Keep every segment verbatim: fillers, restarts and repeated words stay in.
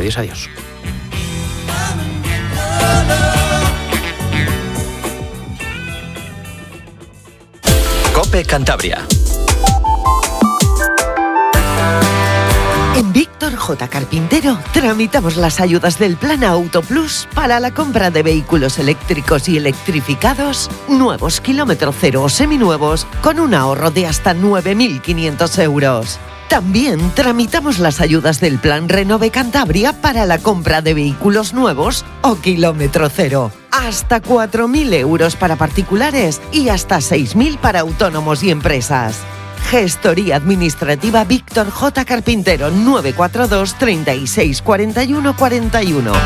Adiós, adiós. COPE Cantabria. En Víctor J. Carpintero tramitamos las ayudas del Plan Auto Plus para la compra de vehículos eléctricos y electrificados, nuevos kilómetro cero o seminuevos, con un ahorro de hasta nueve mil quinientos euros. También tramitamos las ayudas del Plan Renove Cantabria para la compra de vehículos nuevos o kilómetro cero. Hasta cuatro mil euros para particulares y hasta seis mil para autónomos y empresas. Gestoría Administrativa Víctor J. Carpintero, nueve cuatro dos, treinta y seis, cuarenta y uno, cuarenta y uno.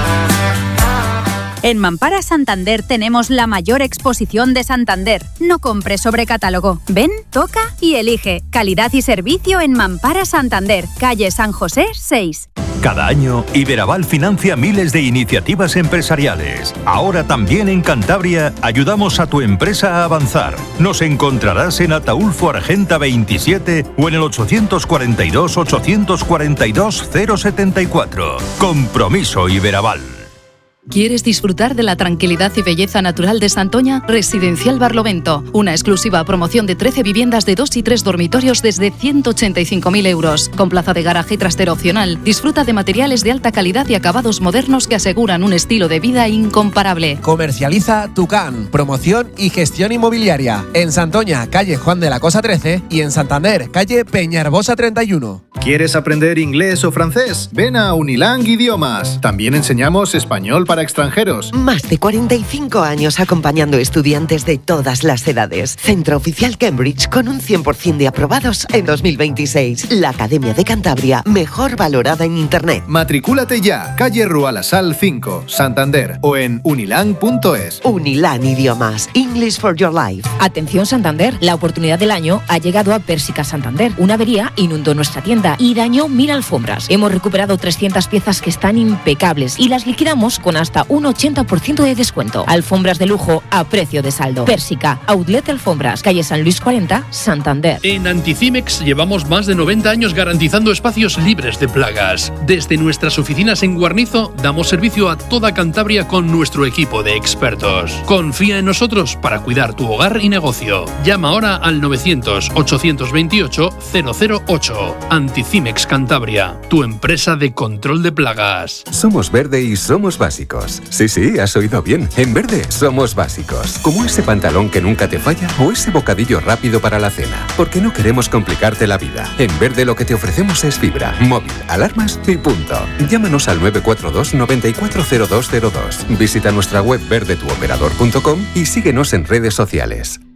En Mampara Santander tenemos la mayor exposición de Santander. No compres sobre catálogo. Ven, toca y elige. Calidad y servicio en Mampara Santander, calle San José seis. Cada año, Iberaval financia miles de iniciativas empresariales. Ahora también en Cantabria ayudamos a tu empresa a avanzar. Nos encontrarás en Ataulfo Argenta veintisiete o en el ochocientos cuarenta y dos, ochocientos cuarenta y dos, cero setenta y cuatro. Compromiso Iberaval. ¿Quieres disfrutar de la tranquilidad y belleza natural de Santoña? Residencial Barlovento, una exclusiva promoción de trece viviendas de dos y tres dormitorios desde ciento ochenta y cinco mil euros, con plaza de garaje y trastero opcional. Disfruta de materiales de alta calidad y acabados modernos que aseguran un estilo de vida incomparable. Comercializa Tucán, promoción y gestión inmobiliaria. En Santoña, calle Juan de la Cosa trece y en Santander, calle Peñarbosa treinta y uno. ¿Quieres aprender inglés o francés? Ven a Unilang Idiomas. También enseñamos español para extranjeros. Más de cuarenta y cinco años acompañando estudiantes de todas las edades. Centro Oficial Cambridge con un cien por ciento de aprobados en dos mil veintiséis. La Academia de Cantabria, mejor valorada en Internet. Matricúlate ya. Calle Rualasal cinco, Santander o en unilang punto es. Unilang Idiomas. English for your life. Atención Santander, la oportunidad del año ha llegado a Pérsica Santander. Una avería inundó nuestra tienda y dañó mil alfombras. Hemos recuperado trescientas piezas que están impecables y las liquidamos con hasta un ochenta por ciento de descuento. Alfombras de lujo a precio de saldo. Pérsica, Outlet Alfombras, calle San Luis cuarenta, Santander. En Anticimex llevamos más de noventa años garantizando espacios libres de plagas. Desde nuestras oficinas en Guarnizo damos servicio a toda Cantabria con nuestro equipo de expertos. Confía en nosotros para cuidar tu hogar y negocio. Llama ahora al novecientos, ochocientos veintiocho, cero cero ocho. Anticimex Cantabria, tu empresa de control de plagas. Somos Verde y somos básicos. Sí, sí, has oído bien. En Verde somos básicos. Como ese pantalón que nunca te falla o ese bocadillo rápido para la cena. Porque no queremos complicarte la vida. En Verde lo que te ofrecemos es fibra, móvil, alarmas y punto. Llámanos al nueve cuatro dos, noventa y cuatro, cero dos cero dos. Visita nuestra web verde tu operador punto com y síguenos en redes sociales.